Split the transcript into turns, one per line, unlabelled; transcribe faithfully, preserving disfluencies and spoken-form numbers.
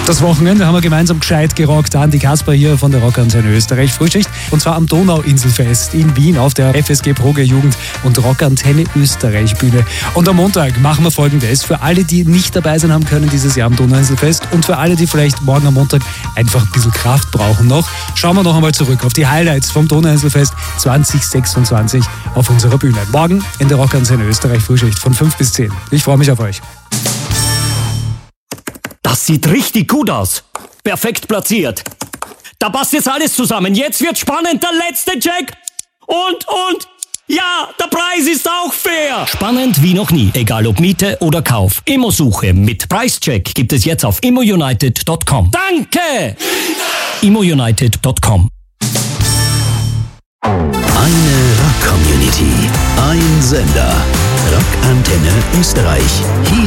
Das Wochenende haben wir gemeinsam gescheit gerockt. Andi Kasper hier von der Rockantenne Österreich Frühschicht. Und zwar am Donauinselfest in Wien auf der F S G Proge Jugend und Rockantenne Österreich Bühne. Und am Montag machen wir Folgendes. Für alle, die nicht dabei sein haben können dieses Jahr am Donauinselfest und für alle, die vielleicht morgen am Montag einfach ein bisschen Kraft brauchen noch, schauen wir noch einmal zurück auf die Highlights vom Donauinselfest zwanzig sechsundzwanzig auf unserer Bühne. Morgen in der Rockantenne Österreich Frühschicht von fünf bis zehn. Ich freue mich auf euch.
Das sieht richtig gut aus. Perfekt platziert. Da passt jetzt alles zusammen. Jetzt wird spannend. Der letzte Check. Und, und, ja, der Preis ist auch fair. Spannend wie noch nie. Egal ob Miete oder Kauf. Immosuche mit Preischeck gibt es jetzt auf immounited punkt com. Danke! immounited punkt com.
Eine Rock-Community. Ein Sender. Rockantenne Österreich. Hier